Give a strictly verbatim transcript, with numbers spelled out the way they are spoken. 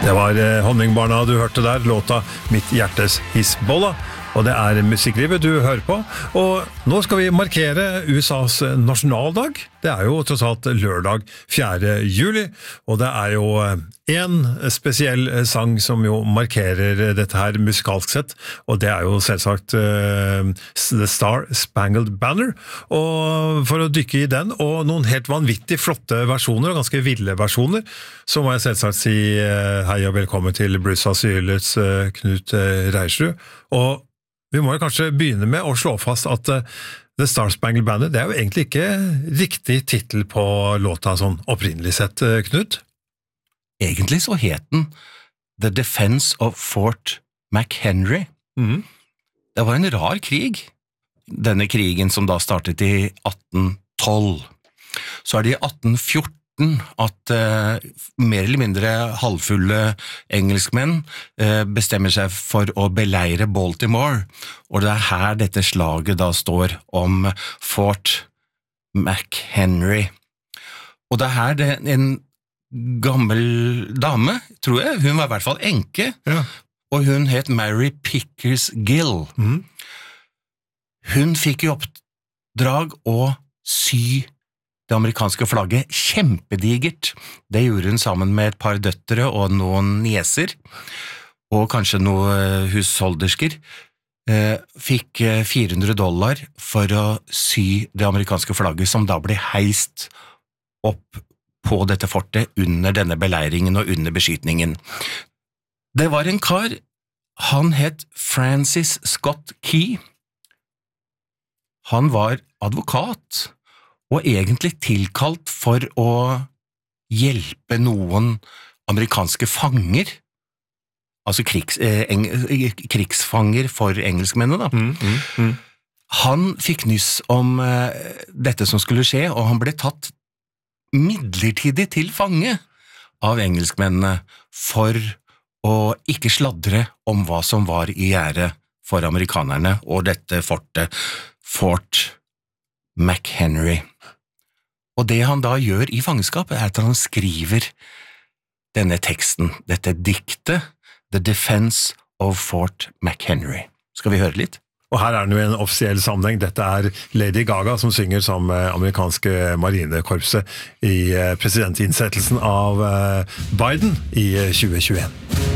Det var Honningbarna du hørte der, låta Mitt hjertes Hizbollah, og det er musikklivet du hører på. Og nå skal vi markere U S A's nasjonaldag. Det er jo tross alt lørdag fjerde juli, og det er jo en spesiell sang som jo markerer dette her musikalsk sett, og det er jo selvsagt uh, The Star Spangled Banner. Og for å dykke i den, og noen helt vanvittig flotte versjoner, og ganske ville versjoner, så må jeg selvsagt si uh, hei og velkommen til Blues Asylets uh, Knut uh, Reiersrud. Og vi må jo kanskje begynne med å slå fast at uh, The Star Spangled Banner, det er jo egentlig ikke riktig titel på låta sånn opprinnelig sett, uh, Knut? Egentlig så het den The Defense of Fort McHenry. Mm. Det var en rar krig. Denne krigen som da startet i atten tolv. Så er det i atten fjorten at eh, mer eller mindre halvfulle engelskmenn eh, bestemmer seg for å beleire Baltimore, og det er her dette slaget da står om Fort McHenry. Og det er her det, en gammel dame, tror jeg, hun var i hvert fall enke, ja. Og hun het Mary Pickers Gill. Mm. Hun fikk i oppdrag å sy det amerikanske flagget kjempedigert. Det gjorde hun sammen med et par døtre og noen nieser, og kanskje noen husholdersker. Fikk fire hundre dollar for å sy det amerikanske flagget, som da ble heist opp på dette fortet under denne beleiringen og under beskytningen. Det var en kar, han het Francis Scott Key. Han var advokat, og egentlig tilkalt for å hjelpe noen amerikanske fanger, altså krigs, eh, eng, krigsfanger for engelskmennene da. Mm, mm, mm. Han fikk nyss om eh, dette som skulle skje, og han ble tatt midlertidig til fange av engelskmennene for å ikke sladre om hva som var i gjære for amerikanerne og dette fortet, Fort McHenry. Og det han da gjør i fangenskap er at han skriver denne teksten, dette diktet, The Defense of Fort McHenry. Skal vi høre litt? Og her er det jo en offisiell sammenheng. Dette er Lady Gaga som synger som amerikanske marinekorpset i presidentinnsettelsen av Biden i tjue tjueen.